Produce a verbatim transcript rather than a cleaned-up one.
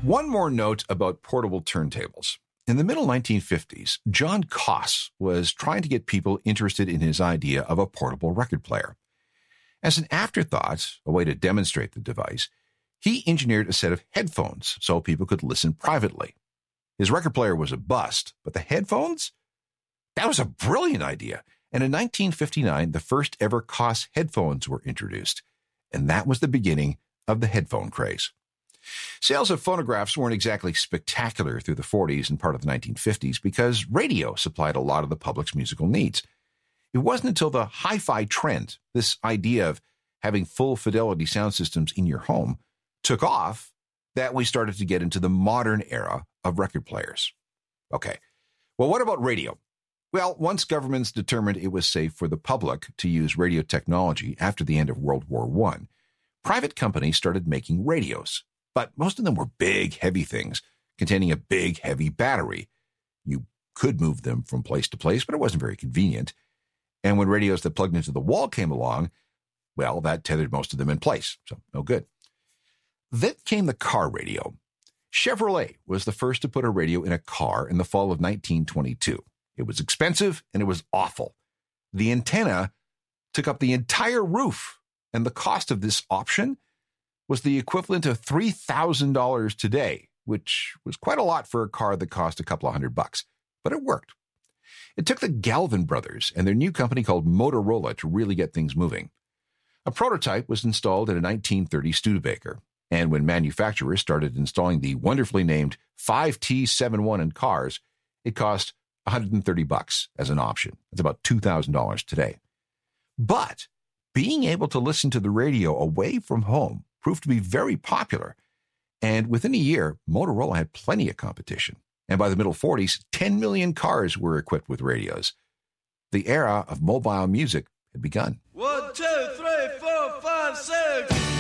One more note about portable turntables. In the middle nineteen fifties, John Koss was trying to get people interested in his idea of a portable record player. As an afterthought, a way to demonstrate the device, he engineered a set of headphones so people could listen privately. His record player was a bust, but the headphones? That was a brilliant idea. And in nineteen fifty-nine, the first ever Koss headphones were introduced. And that was the beginning of the headphone craze. Sales of phonographs weren't exactly spectacular through the forties and part of the nineteen fifties because radio supplied a lot of the public's musical needs. It wasn't until the hi-fi trend, this idea of having full fidelity sound systems in your home, took off, that we started to get into the modern era of record players. Okay, well, what about radio? Well, once governments determined it was safe for the public to use radio technology after the end of World War One, private companies started making radios, but most of them were big, heavy things containing a big, heavy battery. You could move them from place to place, but it wasn't very convenient. And when radios that plugged into the wall came along, well, that tethered most of them in place, so no good. Then came the car radio. Chevrolet was the first to put a radio in a car in the fall of nineteen twenty-two. It was expensive and it was awful. The antenna took up the entire roof, and the cost of this option was the equivalent of three thousand dollars today, which was quite a lot for a car that cost a couple of hundred bucks, but it worked. It took the Galvin brothers and their new company called Motorola to really get things moving. A prototype was installed in a nineteen thirty Studebaker, and when manufacturers started installing the wonderfully named five T seventy-one in cars, it cost one hundred thirty bucks as an option. That's about two thousand dollars today. But being able to listen to the radio away from home proved to be very popular, and within a year, Motorola had plenty of competition. And by the middle forties, ten million cars were equipped with radios. The era of mobile music had begun. One, two, three, four, five, six.